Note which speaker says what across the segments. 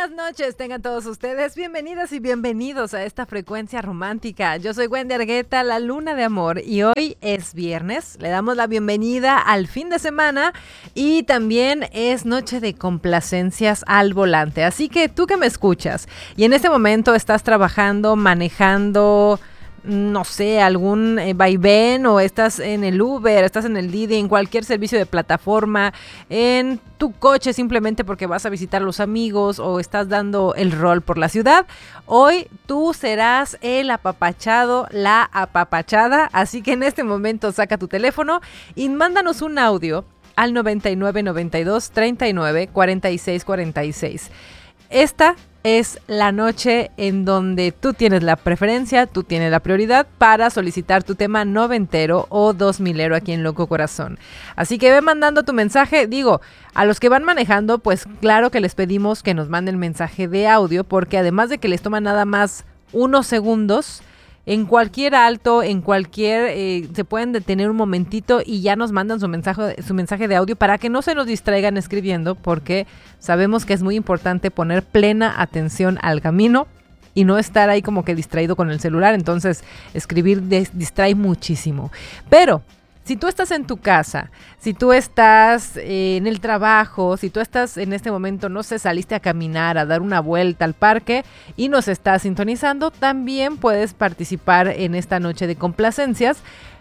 Speaker 1: Buenas noches, tengan todos ustedes bienvenidas y bienvenidos a esta frecuencia romántica. Yo soy Wendy Argueta, la luna de amor, y hoy es viernes. Le damos la bienvenida al fin de semana y también es noche de complacencias al volante. Así que tú que me escuchas y en este momento estás trabajando, manejando, no sé, algún vaivén, o estás en el Uber, estás en el Didi, en cualquier servicio de plataforma, en tu coche simplemente porque vas a visitar a los amigos o estás dando el rol por la ciudad, hoy tú serás el apapachado, la apapachada, así que en este momento saca tu teléfono y mándanos un audio al 99 92 39 46 46. Esta es la noche en donde tú tienes la preferencia, tú tienes la prioridad para solicitar tu tema noventero o 2000ero aquí en Loco Corazón. Así que ve mandando tu mensaje. Digo, a los que van manejando, pues claro que les pedimos que nos manden mensaje de audio, porque además de que les toma nada más unos segundos, en cualquier alto, en cualquier, se pueden detener un momentito y ya nos mandan su mensaje de audio para que no se nos distraigan escribiendo, porque sabemos que es muy importante poner plena atención al camino y no estar ahí como que distraído con el celular. Entonces, escribir distrae muchísimo. Pero si tú estás en tu casa, si tú estás en el trabajo, si tú estás en este momento, no sé, saliste a caminar, a dar una vuelta al parque y nos estás sintonizando, también puedes participar en esta noche de complacencias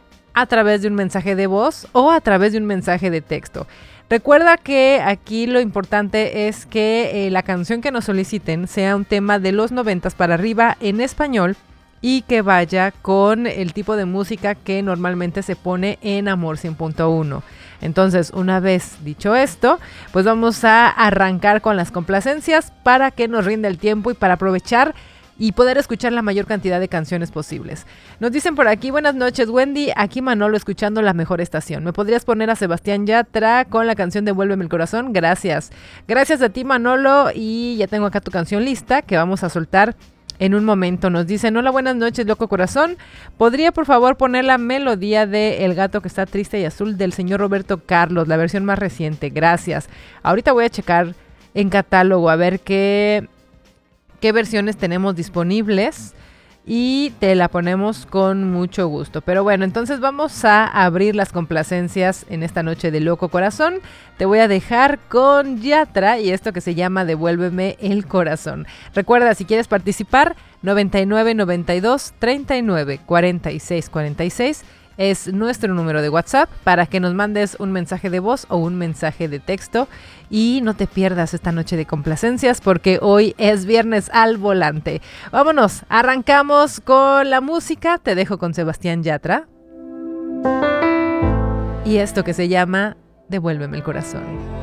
Speaker 1: a través de un mensaje de voz o a través de un mensaje de texto. Recuerda que aquí lo importante es que la canción que nos soliciten sea un tema de los 90s para arriba en español, y que vaya con el tipo de música que normalmente se pone en Amor 100.1. Entonces, una vez dicho esto, pues vamos a arrancar con las complacencias para que nos rinda el tiempo y para aprovechar y poder escuchar la mayor cantidad de canciones posibles. Nos dicen por aquí: buenas noches, Wendy, aquí Manolo escuchando la mejor estación. ¿Me podrías poner a Sebastián Yatra con la canción Devuélveme el corazón? Gracias. Gracias a ti, Manolo, y ya tengo acá tu canción lista que vamos a soltar en un momento. Nos dicen: hola, buenas noches, Loco Corazón. ¿Podría por favor poner la melodía de El gato que está triste y azul del señor Roberto Carlos, la versión más reciente? Gracias. Ahorita voy a checar en catálogo a ver qué versiones tenemos disponibles y te la ponemos con mucho gusto. Pero bueno, entonces vamos a abrir las complacencias en esta noche de Loco Corazón. Te voy a dejar con Yatra y esto que se llama Devuélveme el corazón. Recuerda, si quieres participar, 99 92 39 46 46 es nuestro número de WhatsApp para que nos mandes un mensaje de voz o un mensaje de texto. Y no te pierdas esta noche de complacencias, porque hoy es viernes al volante. Vámonos, arrancamos con la música. Te dejo con Sebastián Yatra y esto que se llama Devuélveme el corazón.